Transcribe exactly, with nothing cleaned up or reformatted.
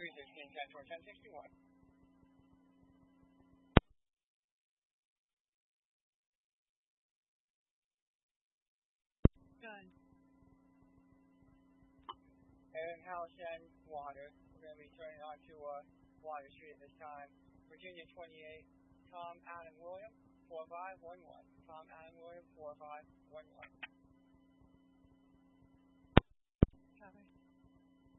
three sixteen, ten four, ten sixty-one. Gun. And house and water. We're going to be turning on to uh, Water Street at this time. Virginia twenty-eight, Tom Adam William, four five one one. Tom Adam William, four five one one. Copy.